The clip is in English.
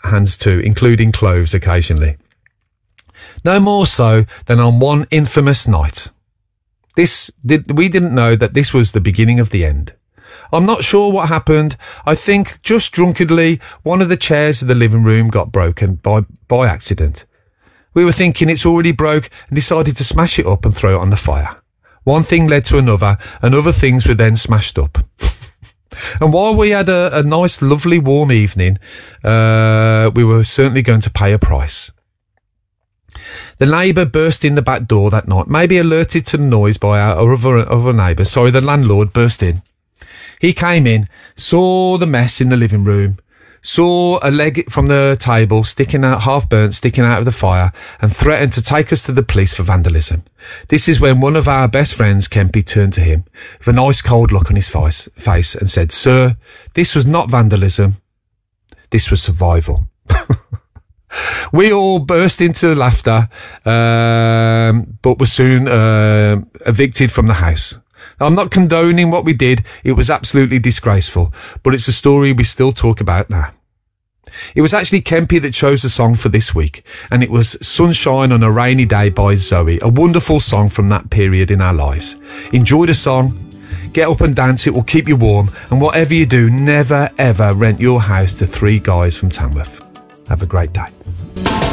hands too, including cloves occasionally. No more so than on one infamous night. We didn't know that this was the beginning of the end. I'm not sure what happened. I think just drunkenly, one of the chairs of the living room got broken by accident. We were thinking it's already broke and decided to smash it up and throw it on the fire. One thing led to another, and other things were then smashed up. And while we had a nice, lovely, warm evening, we were certainly going to pay a price. The neighbour burst in the back door that night, maybe alerted to the noise by our other neighbour. The landlord burst in. He came in, saw the mess in the living room, saw a leg from the table sticking out, half burnt, sticking out of the fire, and threatened to take us to the police for vandalism. This is when one of our best friends, Kempy, turned to him with a nice cold look on his face and said, "Sir, this was not vandalism. This was survival." We all burst into laughter, but were soon evicted from the house. I'm not condoning what we did. It was absolutely disgraceful, but it's a story we still talk about now. It was actually Kempy that chose the song for this week, and it was Sunshine on a Rainy Day by Zoe, a wonderful song from that period in our lives. Enjoy the song, get up and dance, it will keep you warm, and whatever you do, never ever rent your house to three guys from Tamworth. Have a great day.